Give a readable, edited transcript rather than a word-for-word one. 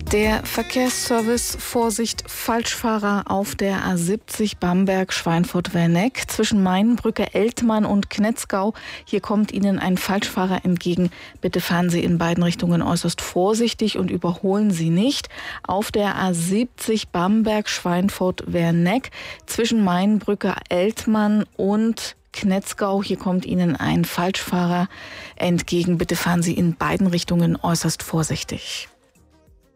Der Verkehrsservice: Vorsicht, Falschfahrer auf der A70 Bamberg-Schweinfurt-Werneck zwischen Mainbrücke, Eltmann und Knetzgau. Hier kommt Ihnen ein Falschfahrer entgegen. Bitte fahren Sie in beiden Richtungen äußerst vorsichtig und überholen Sie nicht. Auf der A70 Bamberg-Schweinfurt-Werneck zwischen Mainbrücke, Eltmann und Knetzgau. Hier kommt Ihnen ein Falschfahrer entgegen. Bitte fahren Sie in beiden Richtungen äußerst vorsichtig.